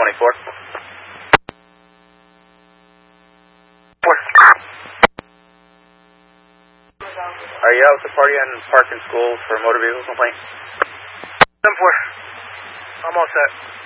24. Are you out with the party on park and schools for motor vehicle complaint? 10-4. I'm all set.